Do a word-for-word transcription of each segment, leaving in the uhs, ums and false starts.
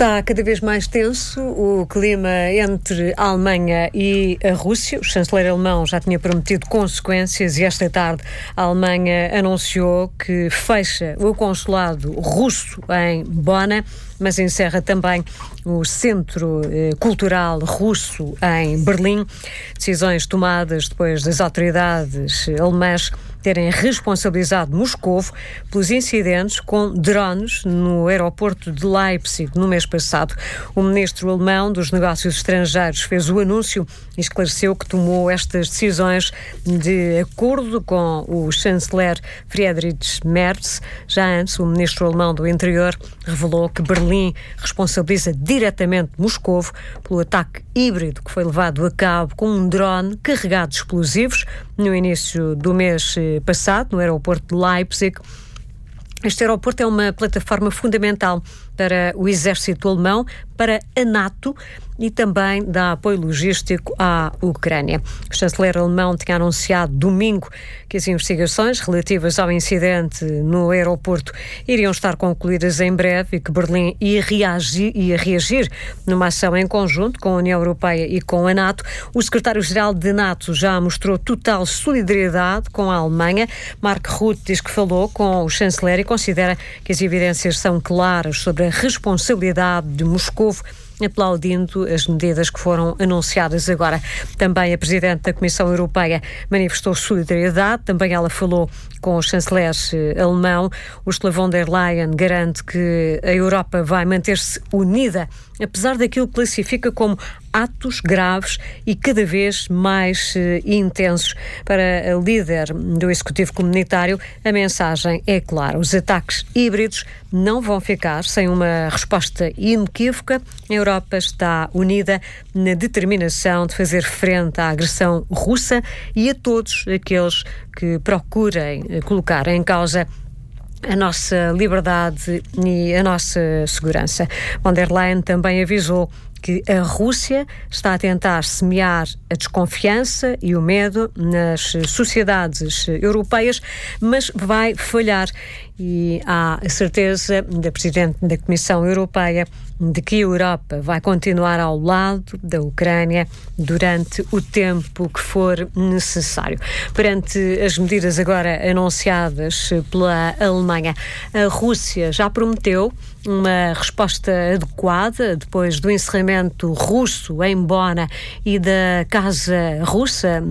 Está cada vez mais tenso o clima entre a Alemanha e a Rússia. O chanceler alemão já tinha prometido consequências e esta tarde a Alemanha anunciou que fecha o consulado russo em Bonn, mas encerra também o Centro eh, Cultural Russo em Berlim. Decisões tomadas depois das autoridades alemãs terem responsabilizado Moscovo pelos incidentes com drones no aeroporto de Leipzig no mês passado. O ministro alemão dos Negócios Estrangeiros fez o anúncio e esclareceu que tomou estas decisões de acordo com o chanceler Friedrich Merz. Já antes, o ministro alemão do Interior revelou que Berlim responsabiliza diretamente Moscovo pelo ataque híbrido que foi levado a cabo com um drone carregado de explosivos no início do mês passado, no aeroporto de Leipzig. Este aeroporto é uma plataforma fundamental para o exército alemão, para a NATO e também dá apoio logístico à Ucrânia. O chanceler alemão tinha anunciado domingo que as investigações relativas ao incidente no aeroporto iriam estar concluídas em breve e que Berlim ia reagir, ia reagir numa ação em conjunto com a União Europeia e com a NATO. O secretário-geral da NATO já mostrou total solidariedade com a Alemanha. Mark Rutte diz que falou com o chanceler e considera que as evidências são claras sobre a responsabilidade de Moscou, aplaudindo as medidas que foram anunciadas agora. Também a Presidente da Comissão Europeia manifestou solidariedade, também ela falou com o chanceler alemão. Ursula von der Leyen garante que a Europa vai manter-se unida, apesar daquilo que classifica como atos graves e cada vez mais eh, intensos. Para a líder do Executivo Comunitário, a mensagem é clara: os ataques híbridos não vão ficar sem uma resposta inequívoca. A Europa está unida na determinação de fazer frente à agressão russa e a todos aqueles que procurem colocar em causa a nossa liberdade e a nossa segurança. Von der Leyen também avisou que a Rússia está a tentar semear a desconfiança e o medo nas sociedades europeias, mas vai falhar. E há a certeza da Presidente da Comissão Europeia de que a Europa vai continuar ao lado da Ucrânia durante o tempo que for necessário. Perante as medidas agora anunciadas pela Alemanha, a Rússia já prometeu uma resposta adequada depois do encerramento russo em Bonn e da Casa Russa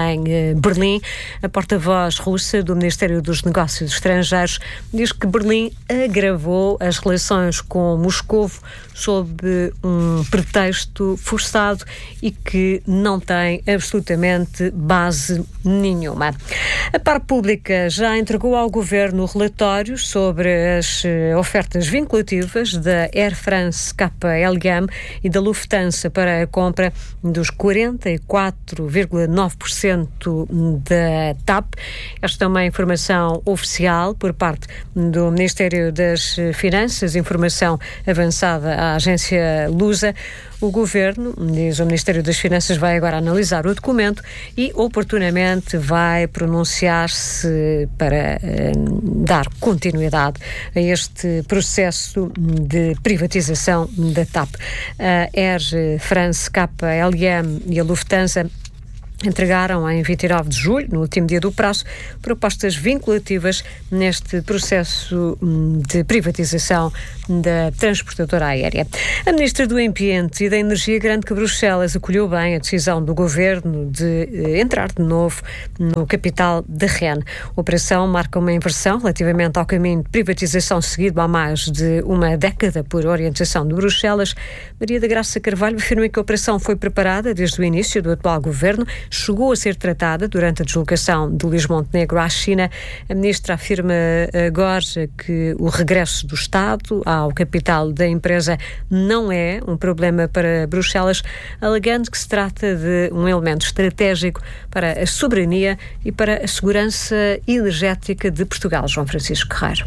em Berlim. A porta-voz russa do Ministério dos Negócios Estrangeiros diz que Berlim agravou as relações com Moscovo sob um pretexto forçado e que não tem absolutamente base nenhuma. A Par Pública já entregou ao Governo relatórios sobre as ofertas vinculativas da Air France K L M e da Lufthansa para a compra dos quarenta e quatro vírgula nove por cento da T A P. Esta é uma informação oficial por parte do Ministério das Finanças, informação avançada à agência Lusa. O Governo, diz o Ministério das Finanças, vai agora analisar o documento e oportunamente vai pronunciar-se para eh, dar continuidade a este processo de privatização da T A P. A Air France K L M e a Lufthansa entregaram em vinte e nove de julho, no último dia do prazo, propostas vinculativas neste processo de privatização da transportadora aérea. A Ministra do Ambiente e da Energia garante que Bruxelas acolheu bem a decisão do Governo de eh, entrar de novo no capital da R E N. A operação marca uma inversão relativamente ao caminho de privatização seguido há mais de uma década por orientação de Bruxelas. Maria da Graça Carvalho afirma que a operação foi preparada desde o início do atual Governo, chegou a ser tratada durante a deslocação de Luís Montenegro à China. A ministra afirma agora que o regresso do Estado ao capital da empresa não é um problema para Bruxelas, alegando que se trata de um elemento estratégico para a soberania e para a segurança energética de Portugal. João Francisco Guerreiro.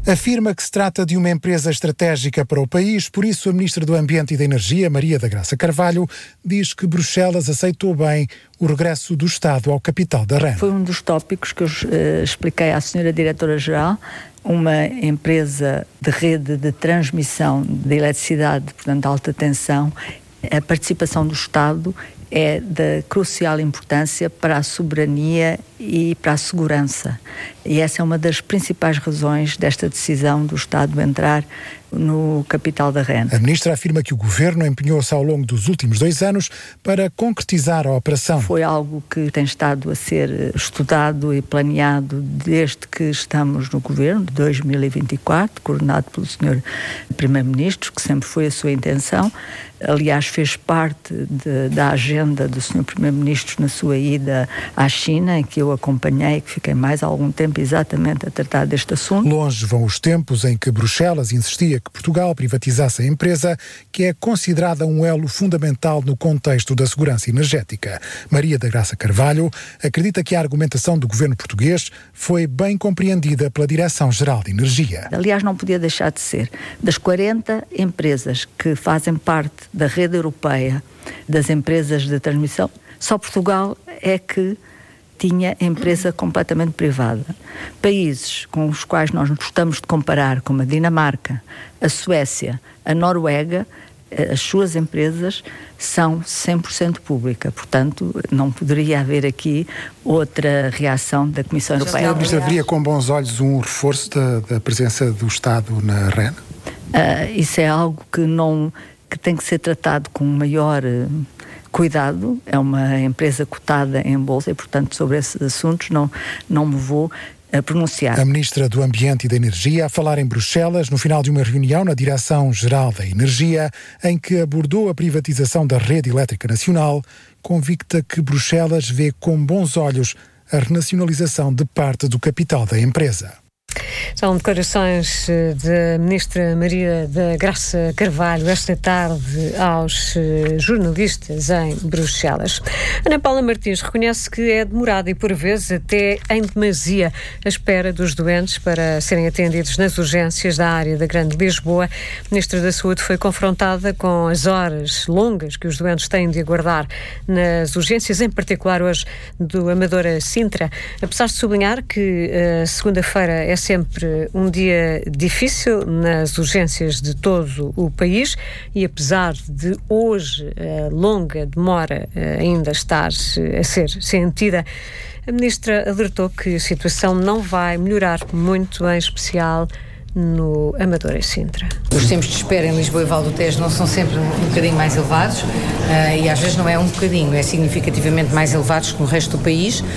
Afirma que se trata de uma empresa estratégica para o país, por isso a Ministra do Ambiente e da Energia, Maria da Graça Carvalho, diz que Bruxelas aceitou bem o regresso do Estado ao capital da REN. Foi um dos tópicos que eu uh, expliquei à senhora Diretora-Geral. Uma empresa de rede de transmissão de eletricidade, portanto de alta tensão, a participação do Estado é de crucial importância para a soberania e para a segurança. E essa é uma das principais razões desta decisão do Estado entrar no capital da REN. A Ministra afirma que o Governo empenhou-se ao longo dos últimos dois anos para concretizar a operação. Foi algo que tem estado a ser estudado e planeado desde que estamos no Governo, de dois mil e vinte e quatro, coordenado pelo senhor Primeiro-Ministro, que sempre foi a sua intenção. Aliás, fez parte de, da agenda do senhor Primeiro-Ministro na sua ida à China, em que eu acompanhei, que fiquei mais algum tempo exatamente a tratar deste assunto. Longe vão os tempos em que Bruxelas insistia que Portugal privatizasse a empresa, que é considerada um elo fundamental no contexto da segurança energética. Maria da Graça Carvalho acredita que a argumentação do governo português foi bem compreendida pela Direção-Geral de Energia. Aliás, não podia deixar de ser. Das quarenta empresas que fazem parte da rede europeia das empresas de transmissão, só Portugal é que tinha empresa completamente privada. Países com os quais nós gostamos de comparar, como a Dinamarca, a Suécia, a Noruega, as suas empresas são cem por cento pública. Portanto, não poderia haver aqui outra reação da Comissão Europeia. A Ministra veria com bons olhos um reforço da, da presença do Estado na REN? Uh, isso é algo que, não, que tem que ser tratado com maior uh, cuidado. É uma empresa cotada em bolsa e, portanto, sobre esses assuntos não, não me vou a pronunciar. A Ministra do Ambiente e da Energia a falar em Bruxelas no final de uma reunião na Direção-Geral da Energia, em que abordou a privatização da rede elétrica nacional, convicta que Bruxelas vê com bons olhos a renacionalização de parte do capital da empresa. São declarações da Ministra Maria da Graça Carvalho esta tarde aos jornalistas em Bruxelas. Ana Paula Martins reconhece que é demorada e por vezes até em demasia a espera dos doentes para serem atendidos nas urgências da área da Grande Lisboa. A Ministra da Saúde foi confrontada com as horas longas que os doentes têm de aguardar nas urgências, em particular hoje do Amadora Sintra, apesar de sublinhar que a segunda-feira é sempre um dia difícil nas urgências de todo o país e apesar de hoje a longa demora ainda estar a ser sentida, a Ministra alertou que a situação não vai melhorar muito, em especial no Amadora e Sintra. Os tempos de espera em Lisboa e Val do Tejo não são sempre um bocadinho mais elevados uh, e às vezes não é um bocadinho, é significativamente mais elevados que no resto do país, uh,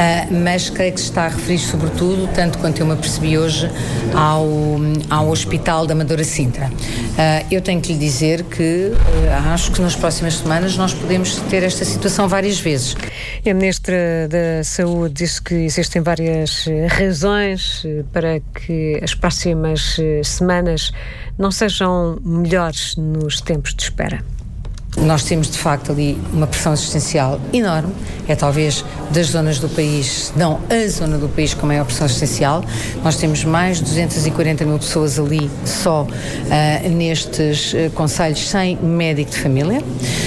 mas creio que se está a referir sobretudo, tanto quanto eu me apercebi hoje, ao, ao Hospital da Amadora Sintra. Uh, eu tenho que lhe dizer que uh, acho que nas próximas semanas nós podemos ter esta situação várias vezes. E a Ministra da Saúde disse que existem várias razões para que as próximas semanas não sejam melhores nos tempos de espera. Nós temos, de facto, ali uma pressão assistencial enorme. É talvez das zonas do país, não a zona do país com maior pressão assistencial. Nós temos mais de duzentas e quarenta mil pessoas ali só uh, nestes uh, concelhos sem médico de família.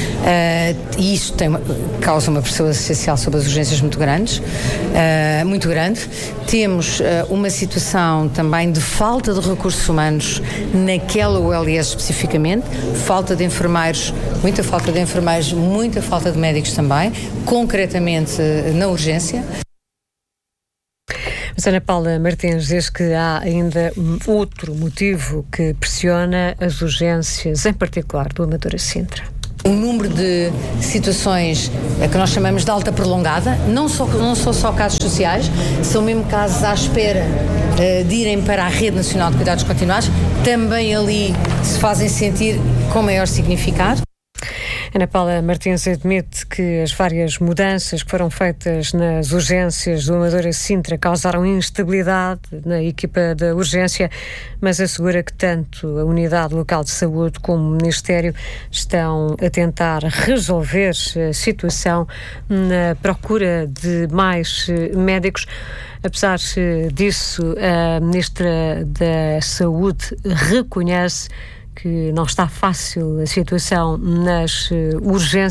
Uh, e isso tem uma, causa uma pressão assistencial sobre as urgências muito grandes, uh, muito grande. Temos uh, uma situação também de falta de recursos humanos naquela U L S especificamente, falta de enfermeiros, muita falta de enfermeiros, muita falta de médicos também, concretamente uh, na urgência. Mas Ana Paula Martins diz que há ainda outro motivo que pressiona as urgências, em particular do Amadora Sintra. Um número de situações que nós chamamos de alta prolongada, não, só, não são só casos sociais, são mesmo casos à espera uh, de irem para a Rede Nacional de Cuidados Continuados, também ali se fazem sentir com maior significado. Ana Paula Martins admite que as várias mudanças que foram feitas nas urgências do Amadora Sintra causaram instabilidade na equipa da urgência, mas assegura que tanto a Unidade Local de Saúde como o Ministério estão a tentar resolver a situação na procura de mais médicos. Apesar disso, a Ministra da Saúde reconhece que não está fácil a situação nas urgências.